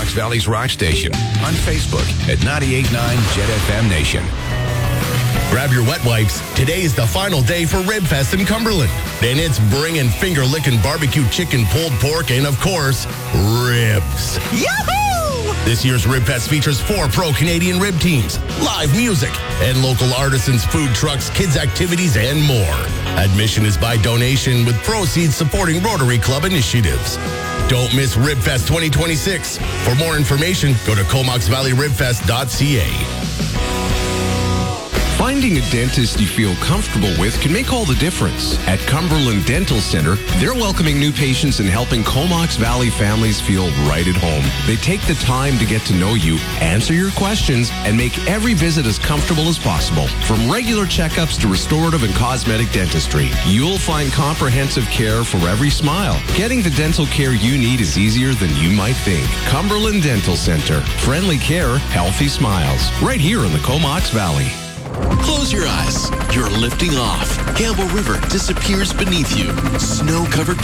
Comox Valley's rock station. On Facebook at 98.9 Jet FM Nation. Grab your wet wipes. Today is the final day for Rib Fest in Cumberland. And it's bringing finger-licking barbecue chicken, pulled pork, and, of course, ribs. Yahoo! This year's Rib Fest features 4 pro-Canadian rib teams, live music, and local artisans, food trucks, kids' activities, and more. Admission is by donation with proceeds supporting Rotary Club initiatives. Don't miss Rib Fest 2026. For more information, go to comoxvalleyribfest.ca. Finding a dentist you feel comfortable with can make all the difference. At Cumberland Dental Center, they're welcoming new patients and helping Comox Valley families feel right at home. They take the time to get to know you, answer your questions, and make every visit as comfortable as possible. From regular checkups to restorative and cosmetic dentistry, you'll find comprehensive care for every smile. Getting the dental care you need is easier than you might think. Cumberland Dental Center. Friendly care, healthy smiles. Right here in the Comox Valley. Close your eyes. You're lifting off. Campbell River disappears beneath you. Snow-covered